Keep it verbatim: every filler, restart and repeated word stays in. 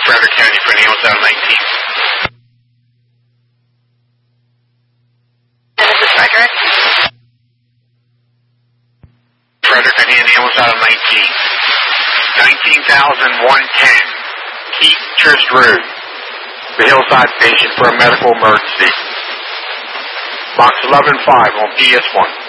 Frederick County for an ambulance out of nineteen. And this is Frederick. Frederick, I need an ambulance out of nineteen. nineteen thousand one ten. Keith Trist Road. The Hillside patient for a medical emergency. Box eleven five on P S one.